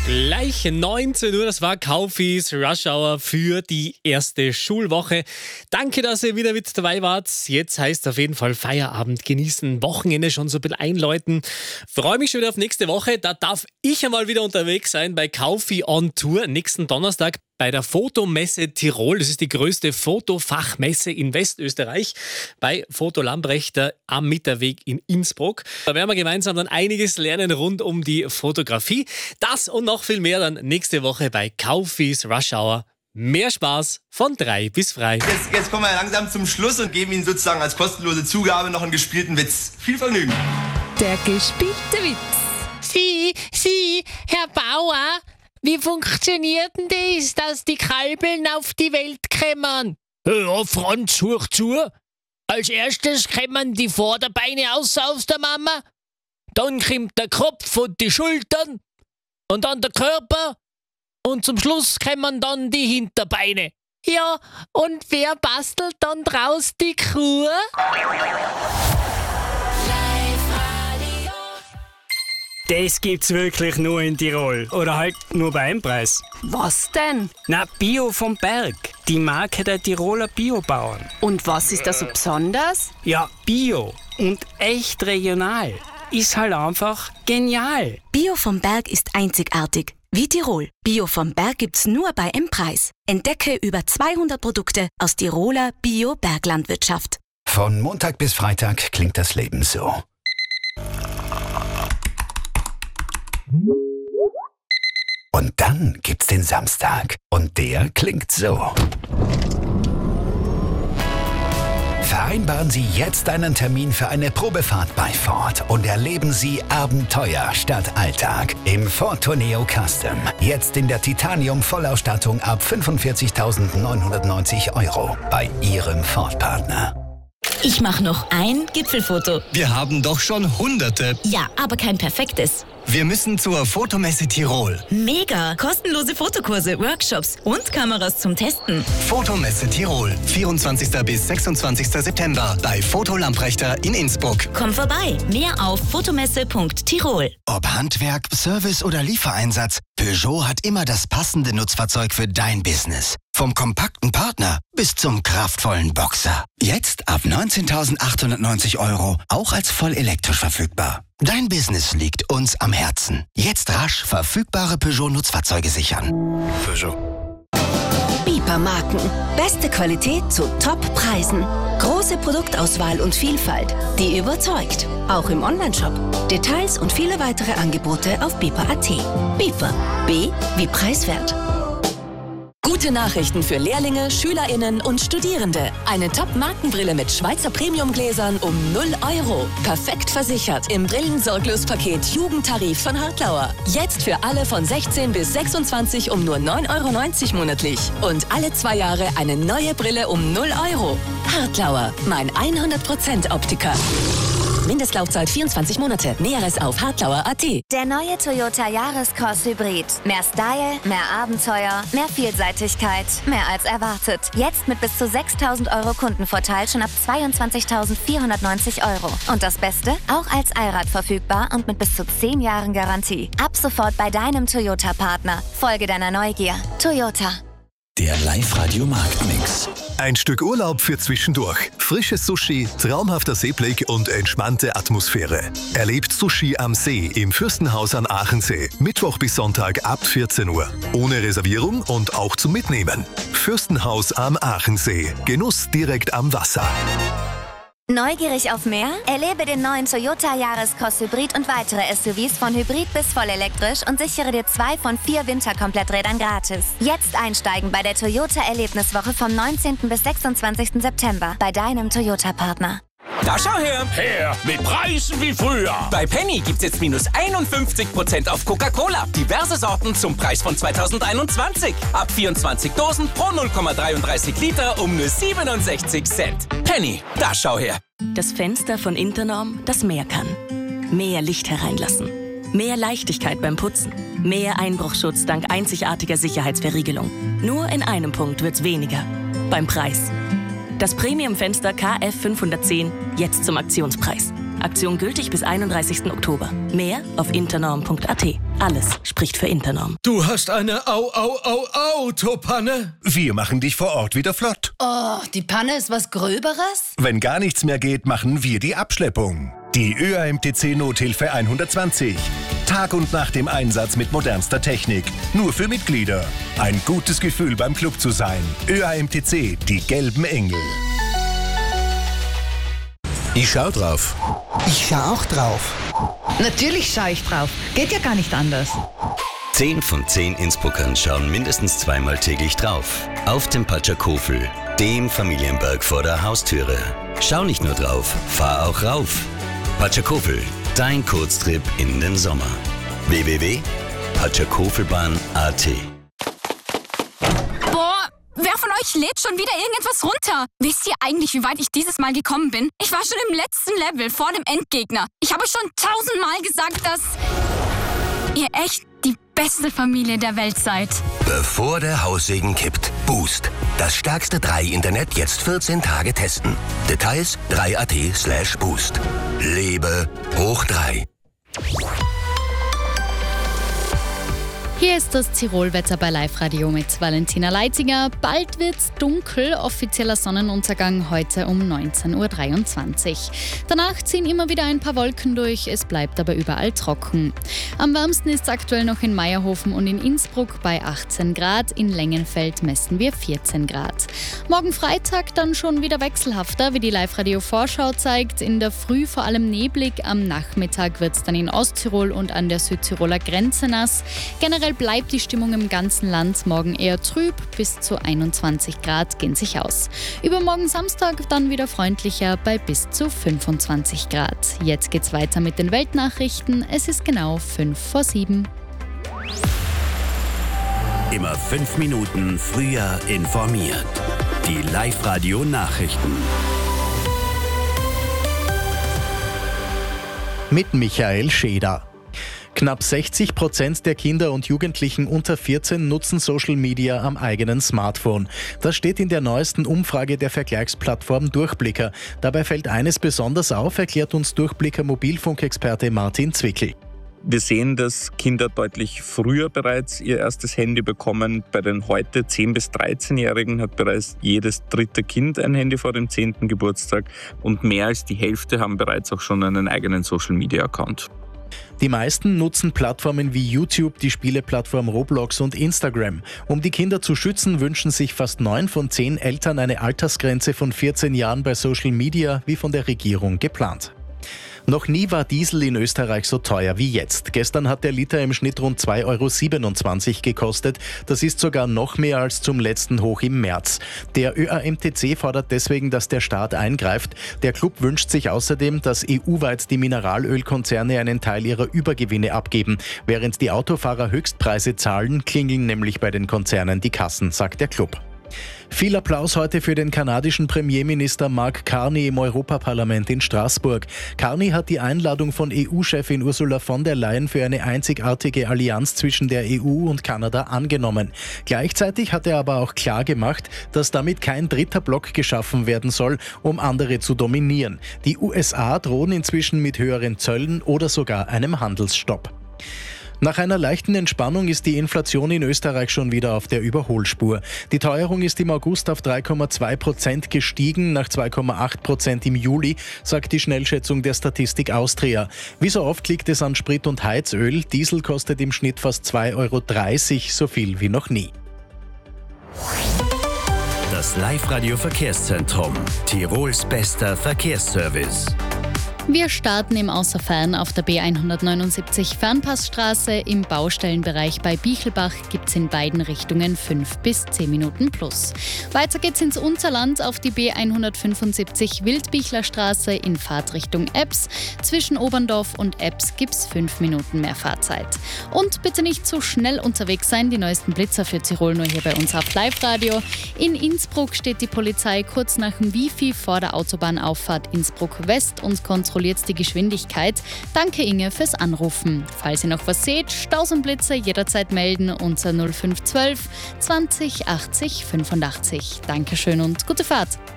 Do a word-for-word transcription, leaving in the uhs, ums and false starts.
Gleich neunzehn Uhr, das war Kaufis Rush Hour für die erste Schulwoche. Danke, dass ihr wieder mit dabei wart. Jetzt heißt auf jeden Fall Feierabend genießen, Wochenende schon so ein bisschen einläuten. Freue mich schon wieder auf nächste Woche. Da darf ich einmal wieder unterwegs sein bei Kaufi on Tour nächsten Donnerstag bei der Fotomesse Tirol. Das ist die größte Fotofachmesse in Westösterreich bei Foto Lambrechter am Mitterweg in Innsbruck. Da werden wir gemeinsam dann einiges lernen rund um die Fotografie. Das und noch viel mehr dann nächste Woche bei Kaufis Rush Hour. Mehr Spaß von drei bis frei. Jetzt, jetzt kommen wir langsam zum Schluss und geben Ihnen sozusagen als kostenlose Zugabe noch einen gespielten Witz. Viel Vergnügen. Der gespielte Witz. Sie, Sie, Herr Bauer, wie funktioniert denn das, dass die Kalbeln auf die Welt kommen? Ja, Franz, hoch zu. Als erstes kommen die Vorderbeine aus, aus der Mama. Dann kommt der Kopf und die Schultern. Und dann der Körper. Und zum Schluss kommen dann die Hinterbeine. Ja, und wer bastelt dann draus die Kuh? Das gibt's wirklich nur in Tirol. Oder halt nur bei einem Preis. Was denn? Na, Bio vom Berg. Die Marke der Tiroler Biobauern. Und was ist da so besonders? Ja, Bio und echt regional. Ist halt einfach genial. Bio vom Berg ist einzigartig. Wie Tirol. Bio vom Berg gibt's nur bei M-Preis. Entdecke über zweihundert Produkte aus Tiroler Bio-Berglandwirtschaft. Von Montag bis Freitag klingt das Leben so. Und dann gibt's den Samstag. Und der klingt so. Vereinbaren Sie jetzt einen Termin für eine Probefahrt bei Ford und erleben Sie Abenteuer statt Alltag im Ford Tourneo Custom. Jetzt in der Titanium-Vollausstattung ab fünfundvierzigtausendneunhundertneunzig Euro bei Ihrem Ford-Partner. Ich mache noch ein Gipfelfoto. Wir haben doch schon Hunderte. Ja, aber kein perfektes. Wir müssen zur Fotomesse Tirol. Mega! Kostenlose Fotokurse, Workshops und Kameras zum Testen. Fotomesse Tirol. vierundzwanzigsten bis sechsundzwanzigsten September bei Foto Lambrechter in Innsbruck. Komm vorbei. Mehr auf fotomesse punkt tirol. Ob Handwerk, Service oder Liefereinsatz, Peugeot hat immer das passende Nutzfahrzeug für dein Business. Vom kompakten Partner bis zum kraftvollen Boxer. Jetzt ab neunzehntausendachthundertneunzig Euro, auch als voll elektrisch verfügbar. Dein Business liegt uns am Herzen. Jetzt rasch verfügbare Peugeot-Nutzfahrzeuge sichern. Peugeot. Bipa-Marken. Beste Qualität zu Top-Preisen. Große Produktauswahl und Vielfalt, die überzeugt. Auch im Onlineshop. Details und viele weitere Angebote auf bipa punkt at. Bipa. B wie preiswert. Gute Nachrichten für Lehrlinge, SchülerInnen und Studierende. Eine Top-Markenbrille mit Schweizer Premium-Gläsern um null Euro. Perfekt versichert im Brillensorglos-Paket Jugendtarif von Hartlauer. Jetzt für alle von sechzehn bis sechsundzwanzig um nur neun Euro neunzig monatlich. Und alle zwei Jahre eine neue Brille um null Euro. Hartlauer, mein hundert Prozent Optiker. Mindestlaufzeit vierundzwanzig Monate. Näheres auf hartlauer punkt at. Der neue Toyota Yaris-Cross Hybrid. Mehr Style, mehr Abenteuer, mehr Vielseitigkeit, mehr als erwartet. Jetzt mit bis zu sechstausend Euro Kundenvorteil schon ab zweiundzwanzigtausendvierhundertneunzig Euro. Und das Beste? Auch als Allrad verfügbar und mit bis zu zehn Jahren Garantie. Ab sofort bei deinem Toyota-Partner. Folge deiner Neugier. Toyota. Der Live-Radio-Marktmix. Ein Stück Urlaub für zwischendurch. Frisches Sushi, traumhafter Seeblick und entspannte Atmosphäre. Erlebt Sushi am See im Fürstenhaus an Aachensee. Mittwoch bis Sonntag ab vierzehn Uhr. Ohne Reservierung und auch zum Mitnehmen. Fürstenhaus am Aachensee. Genuss direkt am Wasser. Neugierig auf mehr? Erlebe den neuen Toyota Yaris-Cross Hybrid und weitere S U Vs von Hybrid bis voll elektrisch und sichere dir zwei von vier Winterkompletträdern gratis. Jetzt einsteigen bei der Toyota Erlebniswoche vom neunzehnten bis sechsundzwanzigsten September bei deinem Toyota-Partner. Da schau her! Her! Mit Preisen wie früher! Bei Penny gibt's jetzt minus einundfünfzig Prozent auf Coca-Cola. Diverse Sorten zum Preis von zweitausendeinundzwanzig. Ab vierundzwanzig Dosen pro null Komma dreiunddreißig Liter um nur siebenundsechzig Cent. Penny, da schau her! Das Fenster von Internorm, das mehr kann. Mehr Licht hereinlassen. Mehr Leichtigkeit beim Putzen. Mehr Einbruchschutz dank einzigartiger Sicherheitsverriegelung. Nur in einem Punkt wird's weniger. Beim Preis. Das Premium-Fenster K F fünfhundertzehn jetzt zum Aktionspreis. Aktion gültig bis einunddreißigsten Oktober. Mehr auf internorm punkt at. Alles spricht für Internorm. Du hast eine Au, Au, Au, Autopanne? Wir machen dich vor Ort wieder flott. Oh, die Panne ist was Gröberes? Wenn gar nichts mehr geht, machen wir die Abschleppung. Die Ö A M T C Nothilfe hundertzwanzig. Tag und Nacht im Einsatz mit modernster Technik. Nur für Mitglieder. Ein gutes Gefühl beim Club zu sein. Ö A M T C, die gelben Engel. Ich schau drauf. Ich schau auch drauf. Natürlich schaue ich drauf. Geht ja gar nicht anders. Zehn von zehn Innsbruckern schauen mindestens zweimal täglich drauf. Auf dem Patschakofel, dem Familienberg vor der Haustüre. Schau nicht nur drauf, fahr auch rauf. Patschakofel, dein Kurztrip in den Sommer. w w w punkt patschakofel-bahn punkt a t. Boah, wer von euch lädt schon wieder irgendetwas runter? Wisst ihr eigentlich, wie weit ich dieses Mal gekommen bin? Ich war schon im letzten Level vor dem Endgegner. Ich habe schon tausendmal gesagt, dass ihr echt die beste Familie der Welt seid. Bevor der Haussegen kippt. Boost. Das stärkste drei Internet jetzt vierzehn Tage testen. Details drei punkt a t slash boost. Lebe hoch drei. Hier ist das Tirolwetter bei Live Radio mit Valentina Leitinger. Bald wird's dunkel, offizieller Sonnenuntergang heute um neunzehn Uhr dreiundzwanzig. Danach ziehen immer wieder ein paar Wolken durch, es bleibt aber überall trocken. Am wärmsten ist es aktuell noch in Meierhofen und in Innsbruck bei achtzehn Grad, in Lengenfeld messen wir vierzehn Grad. Morgen Freitag dann schon wieder wechselhafter, wie die Live Radio Vorschau zeigt. In der Früh vor allem neblig, am Nachmittag wird's dann in Osttirol und an der Südtiroler Grenze nass. Generell bleibt die Stimmung im ganzen Land morgen eher trüb, bis zu einundzwanzig Grad gehen sich aus. Übermorgen Samstag dann wieder freundlicher bei bis zu fünfundzwanzig Grad. Jetzt geht's weiter mit den Weltnachrichten. Es ist genau fünf vor sieben. Immer fünf Minuten früher informiert. Die Live-Radio-Nachrichten. Mit Michael Scheder. Knapp sechzig Prozent der Kinder und Jugendlichen unter vierzehn nutzen Social Media am eigenen Smartphone. Das steht in der neuesten Umfrage der Vergleichsplattform Durchblicker. Dabei fällt eines besonders auf, erklärt uns Durchblicker Mobilfunkexperte Martin Zwickel. Wir sehen, dass Kinder deutlich früher bereits ihr erstes Handy bekommen. Bei den heute zehn- bis dreizehnjährigen hat bereits jedes dritte Kind ein Handy vor dem zehnten Geburtstag und mehr als die Hälfte haben bereits auch schon einen eigenen Social-Media-Account. Die meisten nutzen Plattformen wie YouTube, die Spieleplattform Roblox und Instagram. Um die Kinder zu schützen, wünschen sich fast neun von zehn Eltern eine Altersgrenze von vierzehn Jahren bei Social Media, wie von der Regierung geplant. Noch nie war Diesel in Österreich so teuer wie jetzt. Gestern hat der Liter im Schnitt rund zwei Euro siebenundzwanzig gekostet. Das ist sogar noch mehr als zum letzten Hoch im März. Der Ö A M T C fordert deswegen, dass der Staat eingreift. Der Club wünscht sich außerdem, dass E U-weit die Mineralölkonzerne einen Teil ihrer Übergewinne abgeben. Während die Autofahrer Höchstpreise zahlen, klingeln nämlich bei den Konzernen die Kassen, sagt der Club. Viel Applaus heute für den kanadischen Premierminister Mark Carney im Europaparlament in Straßburg. Carney hat die Einladung von E U-Chefin Ursula von der Leyen für eine einzigartige Allianz zwischen der E U und Kanada angenommen. Gleichzeitig hat er aber auch klar gemacht, dass damit kein dritter Block geschaffen werden soll, um andere zu dominieren. Die U S A drohen inzwischen mit höheren Zöllen oder sogar einem Handelsstopp. Nach einer leichten Entspannung ist die Inflation in Österreich schon wieder auf der Überholspur. Die Teuerung ist im August auf drei Komma zwei Prozent gestiegen, nach zwei Komma acht Prozent im Juli, sagt die Schnellschätzung der Statistik Austria. Wie so oft liegt es an Sprit und Heizöl. Diesel kostet im Schnitt fast zwei Euro dreißig, so viel wie noch nie. Das Live-Radio-Verkehrszentrum. Tirols bester Verkehrsservice. Wir starten im Außerfern auf der B hundertneunundsiebzig Fernpassstraße. Im Baustellenbereich bei Bichelbach gibt es in beiden Richtungen fünf bis zehn Minuten plus. Weiter geht's ins Unterland auf die B hundertfünfundsiebzig Wildbichlerstraße in Fahrtrichtung Ebbs. Zwischen Oberndorf und Ebbs gibt es fünf Minuten mehr Fahrzeit. Und bitte nicht zu schnell unterwegs sein, die neuesten Blitzer für Tirol nur hier bei uns auf Live-Radio. In Innsbruck steht die Polizei kurz nach dem Wifi vor der Autobahnauffahrt Innsbruck West und kontrolliert die Geschwindigkeit. Danke Inge fürs Anrufen. Falls ihr noch was seht, Staus und Blitzer jederzeit melden unter null fünf zwölf zwanzig achtzig fünfundachtzig. Dankeschön und gute Fahrt.